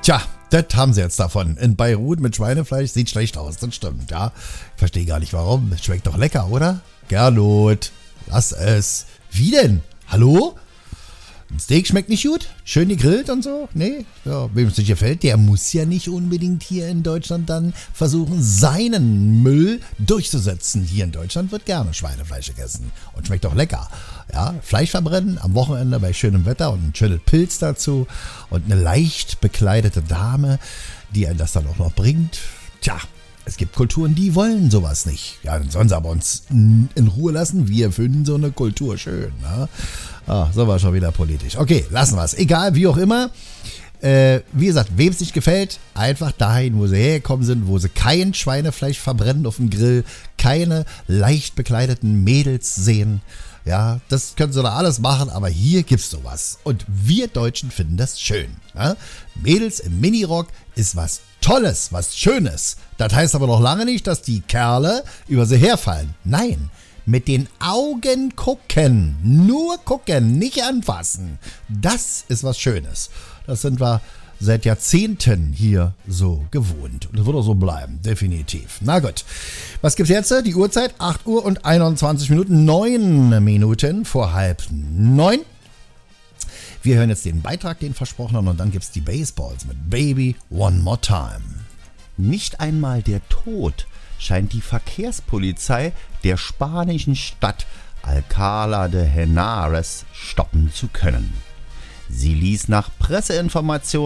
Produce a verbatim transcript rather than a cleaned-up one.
Tja, das haben sie jetzt davon. In Beirut mit Schweinefleisch sieht schlecht aus, das stimmt, ja. Ich verstehe gar nicht warum. Es schmeckt doch lecker, oder? Gernot, lass es. Wie denn? Hallo? Ein Steak schmeckt nicht gut? Schön gegrillt und so? Nee? Ja, wem es nicht gefällt, der muss ja nicht unbedingt hier in Deutschland dann versuchen, seinen Müll durchzusetzen. Hier in Deutschland wird gerne Schweinefleisch gegessen und schmeckt auch lecker. Ja, Fleisch verbrennen am Wochenende bei schönem Wetter und ein schönes Pilz dazu und eine leicht bekleidete Dame, die einen das dann auch noch bringt. Tja, es gibt Kulturen, die wollen sowas nicht. Ja, dann sollen sie aber uns in Ruhe lassen. Wir finden so eine Kultur schön. Ne? Ah, so war schon wieder politisch. Okay, lassen wir es. Egal, wie auch immer. Äh, wie gesagt, wem es nicht gefällt, einfach dahin, wo sie hergekommen sind, wo sie kein Schweinefleisch verbrennen auf dem Grill, keine leicht bekleideten Mädels sehen. Ja, das können sie da alles machen, aber hier gibt's sowas. Und wir Deutschen finden das schön. Ne? Mädels im Minirock ist was Tolles, was Schönes. Das heißt aber noch lange nicht, dass die Kerle über sie herfallen. Nein, mit den Augen gucken. Nur gucken, nicht anfassen. Das ist was Schönes. Das sind wir seit Jahrzehnten hier so gewohnt. Und das wird auch so bleiben, definitiv. Na gut, was gibt's jetzt? Die Uhrzeit, acht Uhr und einundzwanzig Minuten, neun Minuten vor halb neun. Wir hören jetzt den Beitrag, den versprochenen, und dann gibt's die Baseballs mit Baby One More Time. Nicht einmal der Tod scheint die Verkehrspolizei der spanischen Stadt Alcalá de Henares stoppen zu können. Sie ließ nach Presseinformationen